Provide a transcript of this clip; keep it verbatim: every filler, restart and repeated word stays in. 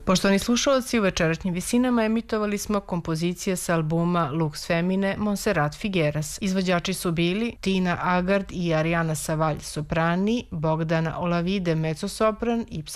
Poštovani slušalci, u večerašnjim visinama emitovali smo kompozicije sa albuma Lux Femine Montserrat Figueras. Izvođači su bili Tina Agard i Ariana Savalj soprani, Bogdana Olavide mezzosopran i